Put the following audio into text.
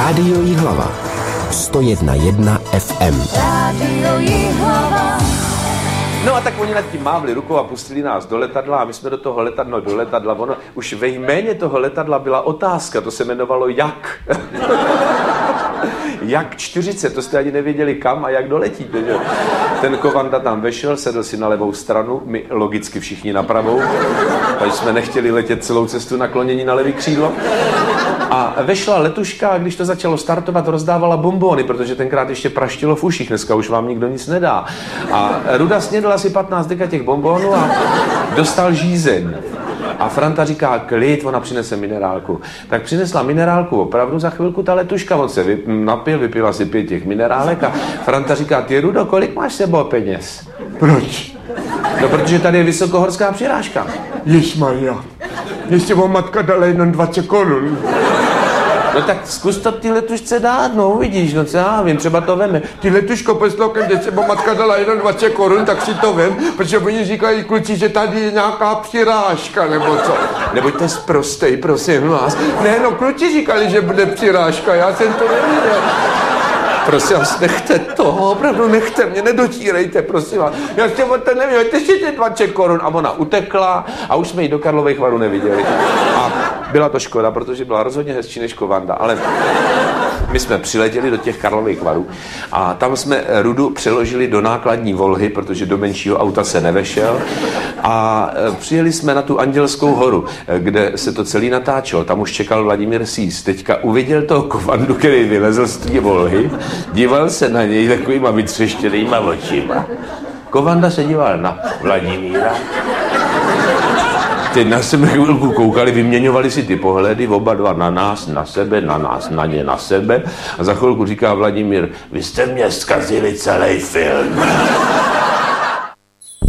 Rádio Jihlava 101,1 FM. Rádio Jihlava. No a tak oni nad tím mávli rukou a pustili nás do letadla a my jsme do letadla. Ono, už ve jméně toho letadla byla otázka, to se jmenovalo jak. Jak 40, to jste ani nevěděli kam a jak doletíte. Že? Ten Kovanda tam vešel, sedl si na levou stranu, my logicky všichni na pravou, takže jsme nechtěli letět celou cestu naklonění na levý křídlo. A vešla letuška a když to začalo startovat, rozdávala bonbony, protože tenkrát ještě praštilo v uších, dneska už vám nikdo nic nedá. A Ruda snědl asi 15 deka těch bonbonů a dostal žízeň. A Franta říká, klid, ona přinese minerálku. Tak přinesla minerálku opravdu, za chvilku ta letuška, on se napil, vypil asi 5 těch minerálek a Franta říká, ty Rudo, kolik máš sebou peněz? Proč? No, protože tady je vysokohorská přirážka. Ježmarja, ještě vám matka dala jenom 20 korun. No tak zkus to ty letušce dát, no uvidíš, no co já vím, třeba to veme. Ty letuško, poslouchej, když se matka dala jenom 20 korun, tak si to vem, protože oni říkají kluci, že tady je nějaká přirážka, nebo co. Nebuďte sprostej, prosím vás. Ne, no kluci říkali, že bude přirážka, já jsem to nevěděl. Prosím vás, nechte toho, opravdu nechte mě, nedotírejte, prosím vás. Já jsem o to nevěděl, ještě ty 20 korun. A ona utekla a už jsme ji do Karlových Varů neviděli. A byla to škoda, protože byla rozhodně hezčí než Kovanda, ale my jsme přiletěli do těch Karlových Varů a tam jsme Rudu přeložili do nákladní Volhy, protože do menšího auta se nevešel a přijeli jsme na tu Andělskou horu, kde se to celý natáčelo. Tam už čekal Vladimír Sýs. Teďka uviděl toho Kovandu, který vylezl z té Volhy, díval se na něj takovýma vytřeštěnýma očima. Kovanda se díval na Vladimíra. Teď na sebe chvilku koukali, vyměňovali si ty pohledy, oba dva na nás, na sebe, na nás, na ně, na sebe. A za chvilku říká Vladimír, vy jste mě zkazili celý film.